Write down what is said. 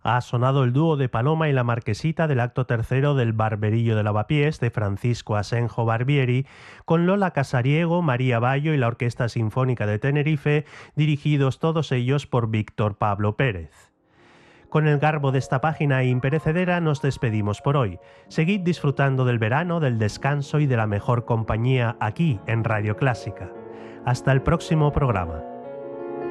Ha sonado el dúo de Paloma y la Marquesita del acto tercero del Barberillo de Lavapiés de Francisco Asenjo Barbieri, con Lola Casariego, María Bayo y la Orquesta Sinfónica de Tenerife, dirigidos todos ellos por Víctor Pablo Pérez. Con el garbo de esta página imperecedera nos despedimos por hoy. Seguid disfrutando del verano, del descanso y de la mejor compañía aquí en Radio Clásica. Hasta el próximo programa.